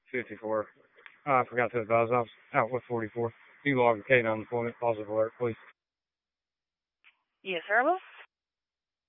54. I forgot to advise. I was out with 44. You log a K on deployment. Positive alert, please. Yes, sir. Well.